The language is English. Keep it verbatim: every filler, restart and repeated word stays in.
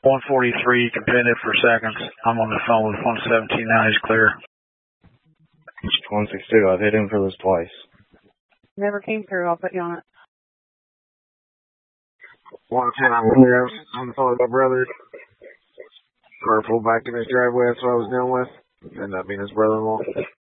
one forty-three, competitive for seconds. I'm on the phone with one seventeen now. He's clear. one sixty-two, I've hit him for this twice. Never came through. I'll put you on it. one ten, I'm clear. I'm on the phone with my brother. Car pulled back in his driveway. That's what I was dealing with. Ended up being his brother-in-law.